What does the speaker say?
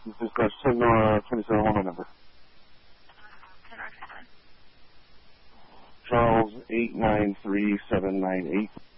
This is dispatch 10 Nora 27, my number. 10 Nora 27. Charles 893798.